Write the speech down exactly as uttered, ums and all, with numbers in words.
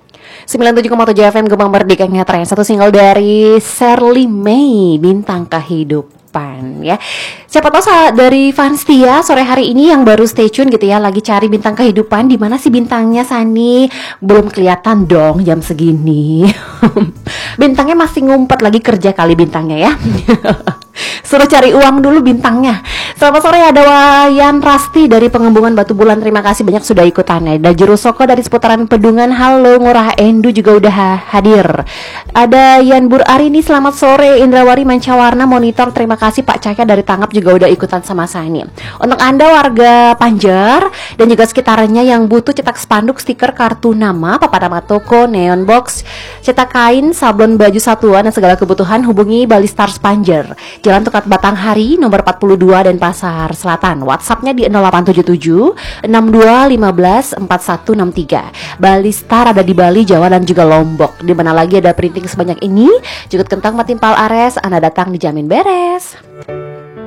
sembilan puluh tujuh koma tujuh F M Gemang Merdeka Ngetren. Satu single dari Shirley May, Bintang Kehidupan ya. Siapa tahu sa- dari fans Tia sore hari ini yang baru stay tune gitu ya, lagi cari bintang kehidupan. Di mana sih bintangnya, Sani? Belum kelihatan dong jam segini. Bintangnya masih ngumpet, lagi kerja kali bintangnya ya. Suruh cari uang dulu bintangnya. Selamat sore, ada Wayan Rasti dari Pengembungan Batu Bulan. Terima kasih banyak sudah ikutan ya. Ada Juru Soko dari seputaran Pedungan. Halo, Ngurah Endu juga udah ha- hadir. Ada Yan Bur Arini, selamat sore. Indrawari Mancawarna Monitor, terima kasih. Pak Caka dari Tangap juga udah ikutan sama Sani. Untuk Anda warga Panjer dan juga sekitarnya yang butuh cetak spanduk, stiker, kartu nama, papan nama toko, neon box, cetak kain, sablon baju satuan dan segala kebutuhan, hubungi Bali Stars Panjer, Jalan Tukat Batanghari nomor empat puluh dua dan Pasar Selatan. WhatsAppnya di nol delapan tujuh tujuh enam dua lima belas empat satu enam tiga. Bali Star ada di Bali, Jawa dan juga Lombok. Di mana lagi ada printing sebanyak ini, jukut kentang matimpal ares, Anda datang dijamin beres.